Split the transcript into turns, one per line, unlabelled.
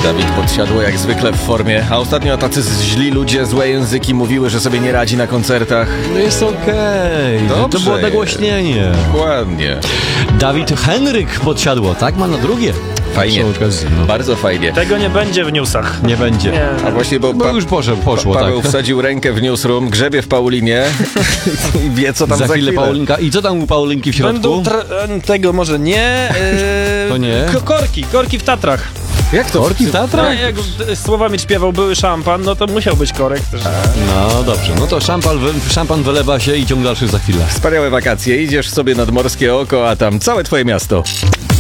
Dawid Podsiadło jak zwykle w formie, a ostatnio tacy źli ludzie, złe języki mówiły, że sobie nie radzi na koncertach.
No jest okej.
Dobrze
To było nagłośnienie.
Dokładnie.
Dawid Henryk Podsiadło, tak ma na drugie.
Fajnie,
Przy okazji, no.
bardzo fajnie.
Tego nie będzie w newsach.
Nie będzie.
Nie.
A właśnie, bo
Bo już poszło,
Paweł
tak.
wsadził rękę w newsroom, grzebie w Paulinie i wie, co tam
Za chwilę Paulinka. I co tam u Paulinki w środku?
Będą tego może nie.
To nie?
Korki w Tatrach.
Jak to?
Korki w Tatrach?
Jak Słowomir śpiewał były szampan, no to musiał być korek też.
No dobrze, no to szampan wylewa się i ciąg dalszy za chwilę.
Wspaniałe wakacje, idziesz sobie nad morskie oko, a tam całe twoje miasto.